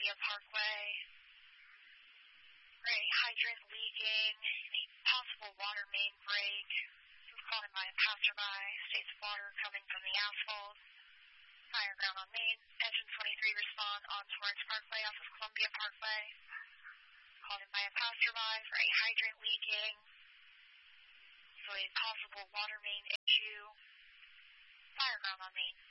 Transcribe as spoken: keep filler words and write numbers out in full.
Columbia Parkway. For a hydrant leaking, a possible water main break. This was called in by a passerby. States of water coming from the asphalt. Fire ground on main. Engine twenty-three respond on towards Parkway off of Columbia Parkway. Called in by a passerby for a hydrant leaking. So a possible water main issue. Fire ground on main.